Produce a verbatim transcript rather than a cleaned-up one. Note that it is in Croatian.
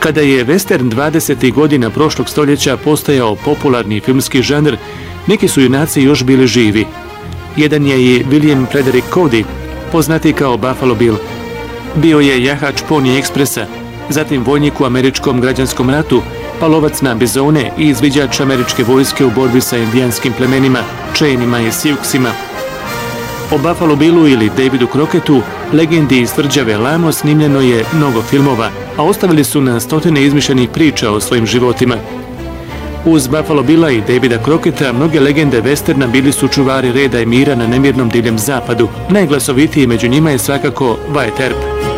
Kada je western dvadesetih godina prošlog stoljeća postajao popularni filmski žanr, neki su junaci još bili živi. Jedan je i William Frederick Cody, poznati kao Buffalo Bill. Bio je jahač Pony Expressa, zatim vojnik u američkom građanskom ratu, pa lovac na bizone i izviđač američke vojske u borbi sa indijanskim plemenima, Cheyennima i Siouxima. O Buffalo Billu ili Davidu Crocketu, legendi iz tvrđave Lamo, snimljeno je mnogo filmova, a ostavili su na stotine izmišljenih priča o svojim životima. Uz Buffalo Billa i Davida Crocketa, mnoge legende westerna bili su čuvari reda i mira na nemirnom divljem zapadu. Najglasovitiji među njima je svakako Wyatt Earp.